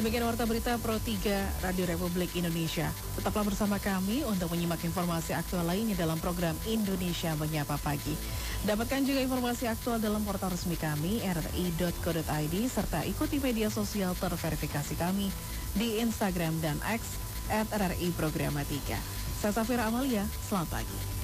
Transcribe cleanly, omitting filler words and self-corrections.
Bagian Warta Berita Pro 3 Radio Republik Indonesia. Tetaplah bersama kami untuk menyimak informasi aktual lainnya dalam program Indonesia Menyapa Pagi. Dapatkan juga informasi aktual dalam portal resmi kami rri.co.id serta ikuti media sosial terverifikasi kami di Instagram dan X @RRI Programatika. Saya Safira Amalia, selamat pagi.